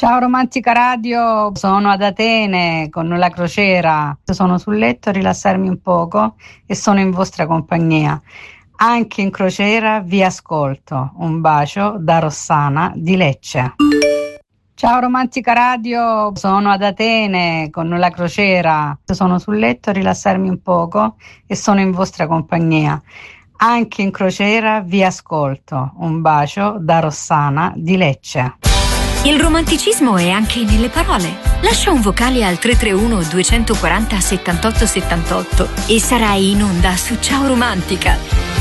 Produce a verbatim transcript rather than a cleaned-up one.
Ciao Romantica Radio, sono ad Atene con la crociera, sono sul letto a rilassarmi un poco e sono in vostra compagnia. Anche in crociera vi ascolto. Un bacio da Rossana di Lecce. Ciao Romantica Radio, sono ad Atene con la crociera, sono sul letto a rilassarmi un poco e sono in vostra compagnia. Anche in crociera vi ascolto. Un bacio da Rossana di Lecce. Il romanticismo è anche nelle parole. Lascia un vocale al tre tre uno due quattro zero settantotto settantotto e sarai in onda su Ciao Romantica.